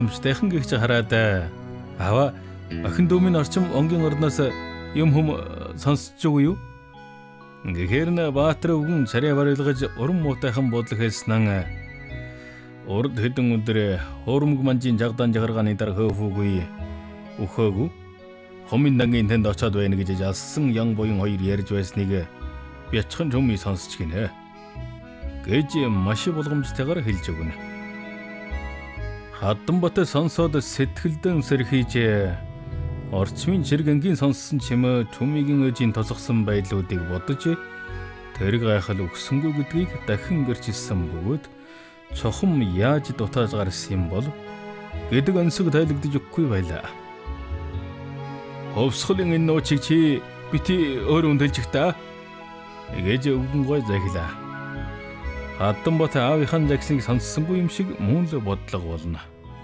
Өмчтэйхэн гихч хараад аваа охин дүүмийн орчим онгийн орноос юм хүм сонсч уу юу? Гэхээр н Баатар өвгөн царай барилгаж уран муутайхан бодлох хэлснэн урд хэдэн өдөр хөрмөг манжийн жагдан жагаргааны дараа хөөфүүгүй өхөөгүй хомын дангийн тэнд очиод байна гэж алсан ян буян хоёр ярьж байсныг бячхан төмий сонсч гинэ. Гэж маш болгомжтойгоор хэлж өгнө. Хадданбат сонсоод сэтгэлдэн сэрхийж орчмын жиргэнгийн сонссон чимээ төмигийн өжийн тосгосон байдлуудыг бодож тэр гайхал өгсөнгөө гэдгийг дахин гэрчилсэн бөгөөд цохом яаж дутааж гарсан юм бол гэдэг онцог тайлгдаж өгөхгүй байлаа. Ховсхолын энэ нуучиг чи бити өөр үндэлжих та гэж өвгөн гой захилаа. Хадданбат аавынхан загсыг сонссонгүй юм шиг мөн л бодлого болно.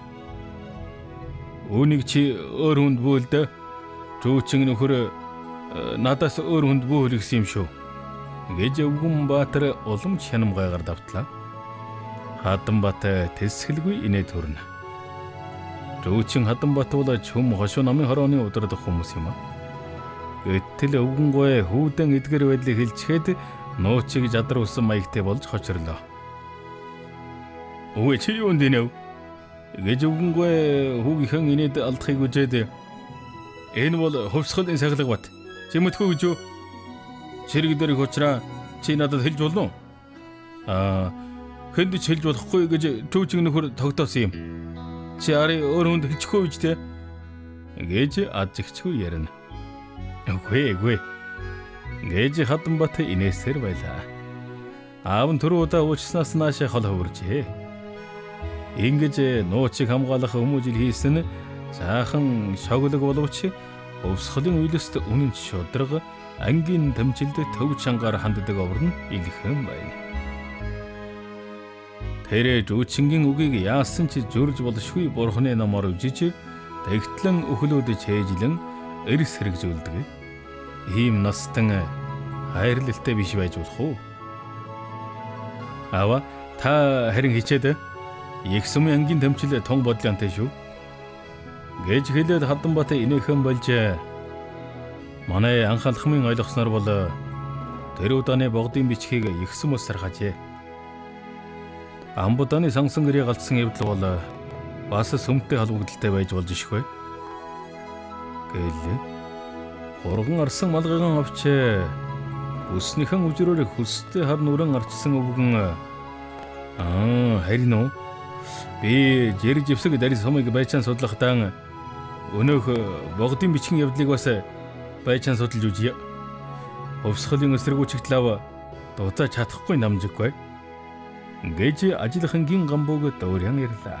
Үүнийг чи өөр хүнд бөөлдө. Чүүчин нөхөр надаас өөр хүнд бөөл гэсэн юм шүү. Гэж өвгөн Баатар улам чанамгайгаар давтлаа. Хадданбат тэсгэлгүй инээ төрнө. Чүүчин Хадданбат бол чүм хошуу намын хорооны удирдах хүмүүс юм аа. Гэтэл өвгөн гой хүүдэн эдгэр байдлыг хэлчихэд нуучиг жадар усан маягтай болж хочрлоо. Өвөө чи юунд инэв? Гэж өвгөнгөө хүүгийнхэн инээд алдахыг үжээд энэ бол хөвсгөлийн сахилга бат. Чимэтгүй гэж юу? Чирэг дээр хуучраа чи надад хэлж болно уу? Хэнд ч хэлж болохгүй гэж түүчиг нөхөр тогтоосон юм. Чи ари өөр хүнд хэлчихгүй гэж те? Гэж ажигчгүй ярина. Үгүй. Гэж Хадданбат инээсээр байлаа. Аав нь түрүү удаа уучлснаас нааш хол хөвөржээ. Ингэж нуучиг хамгаалах хүмүүжил хийсэн цаахан шоглог боловч өвсгөлийн үйлэст үнэн шудраг ангийн тэмцэлд төв чангаар ханддаг оврон илхэн байна. Тэр жүүчингийн үгийг яасан ч зүрж болшгүй бурхны намаар үжиж тэгтлэн өхлөөд чэйжлэн эрс хэрэгжүүлдэг. Ийм настан хайрлалтай биш байж болох уу? Ава та харин хичээд их сүмийн ангийн тэмцэл тун бодлонтой шүү. Гэж хэлээд Хадданбат инээхэн болж манай анхаалхмын ойлгосноор бол тэр удааны богдын бичгийг их сүмөс сархажээ. Амбудааны сансан гэрээ галцсан явдал бол бас сүмтэй холбогдолтой байж болж ишгүй. Гэлээ. Хурган арсан малгайган авч өснийхэн үжрөөр хөстэй хав нүрэн арчсан өвгөн харин уу? Би жирэг живсэг дарис хомыг байчаан судлахдаа өнөөх богдын бичгийн явдлыг бас байчаан судалж үзье. Өвсгөлийн эсрэгүүчигтлав дутаж чадахгүй намжиггүй. Гэж ажилхангийн гамбууг дөөрийн ирлээ.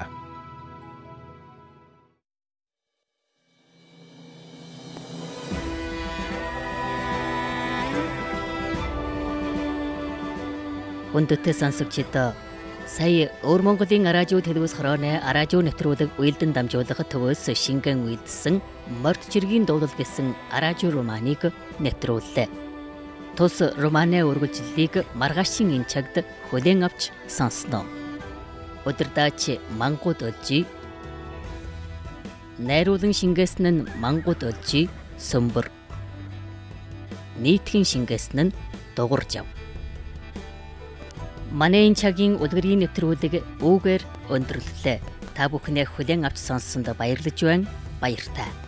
Хүндэтгэл сонсогчдоо сая Өвөр Монголын радио телевиз хорооны радио нэвтрүүлэг уялдан дамжуулах төвөөс шингэн үйлдсэн Морд жиргийн дуулал гэсэн радио романыг нэвтрүүллээ. Тус романы үргэлжлэлийг маргаашийн энэ цагт хүлээн авч сонсноо. Өдөрдаач Мангууд Олжи, найруулан шингээсэн нь Мангууд Олжи Сөмбөр, нийтхэн шингээсэн нь Дугур Жав. Манай энэ цагийн үлгэрийн нэвтрүүлэг үүгээр өндөрлөлөө. Та бүхнээ хүлээн авч сонссонд баярлаж байна. Баяртай.